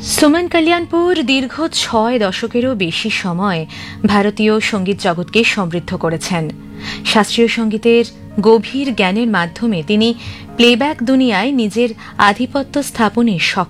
সুমন কল্যাণপুর দীর্ঘ ৬ দশকেরও বেশি সময় ভারতীয় সঙ্গীত জগৎকে সমৃদ্ধ করেছেন। শাস্ত্রীয় সঙ্গীতের গভীর জ্ঞানের মাধ্যমে তিনি প্লেব্যাক দুনিয়ায় নিজের আধিপত্য স্থাপনে